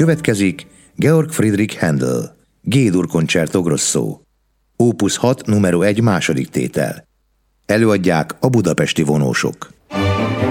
Következik Georg Friedrich Händel, G-dur Concerto Grosso, Opus 6 numero 1 második tétel. Előadják a budapesti vonósok.